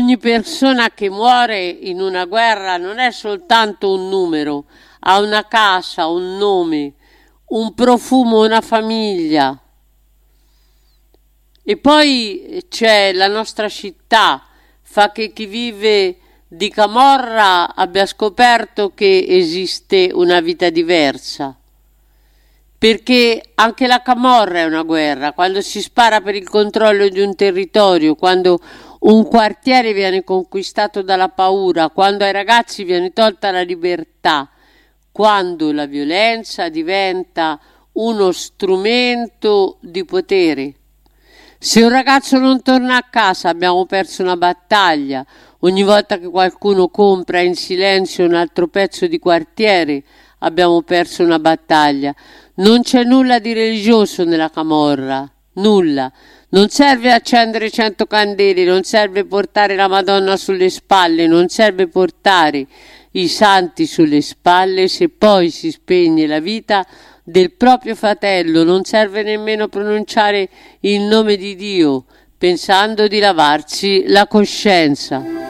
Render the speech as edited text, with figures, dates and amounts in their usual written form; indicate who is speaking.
Speaker 1: Ogni persona che muore in una guerra non è soltanto un numero, ha una casa, un nome, un profumo, una famiglia. E poi c'è la nostra città, fa che chi vive di camorra abbia scoperto che esiste una vita diversa. Perché anche la camorra è una guerra, quando si spara per il controllo di un territorio, quando un quartiere viene conquistato dalla paura, quando ai ragazzi viene tolta la libertà, quando la violenza diventa uno strumento di potere. Se un ragazzo non torna a casa abbiamo perso una battaglia. Ogni volta che qualcuno compra in silenzio un altro pezzo di quartiere abbiamo perso una battaglia. Non c'è nulla di religioso nella camorra, nulla. Non serve accendere 100 candele, non serve portare la Madonna sulle spalle, non serve portare i santi sulle spalle se poi si spegne la vita del proprio fratello. Non serve nemmeno pronunciare il nome di Dio pensando di lavarsi la coscienza.